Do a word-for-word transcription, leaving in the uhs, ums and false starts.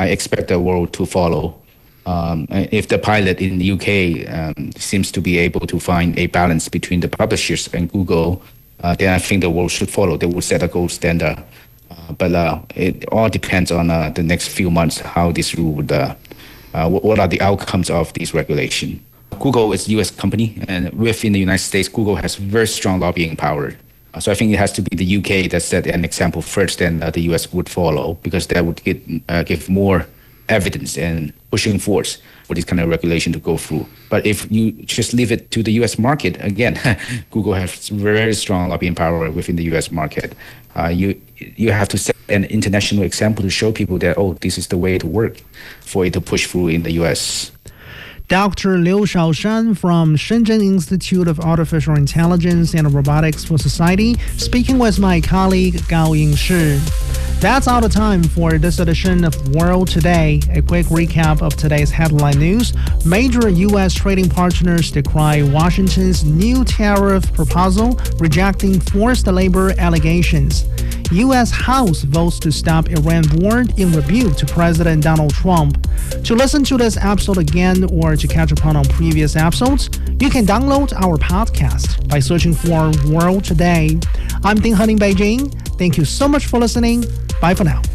I expect the world to follow. Um, if the pilot in the U K um, seems to be able to find a balance between the publishers and Google, uh, then I think the world should follow. They will set a gold standard. Uh, but uh, it all depends on uh, the next few months how this rule would, uh, uh, what are the outcomes of this regulation. Google is a U S company, and within the United States, Google has very strong lobbying power. Uh, so I think it has to be the U K that set an example first, and uh, the U S would follow, because that would get, uh, give more evidence and pushing force for this kind of regulation to go through. But if you just leave it to the U S market, again, Google has very strong lobbying power within the U S market. Uh, you you have to set an international example to show people that, oh, this is the way to work for it to push through in the U S. Doctor Liu Shaoshan from Shenzhen Institute of Artificial Intelligence and Robotics for Society, speaking with my colleague Gao Yingshi. That's all the time for this edition of World Today. A quick recap of today's headline news. Major U S trading partners decry Washington's new tariff proposal, rejecting forced labor allegations. U S House votes to stop Iran war in rebuke to President Donald Trump. To listen to this episode again or to catch up on previous episodes, you can download our podcast by searching for World Today. I'm Ding Han in Beijing. Thank you so much for listening. Bye for now.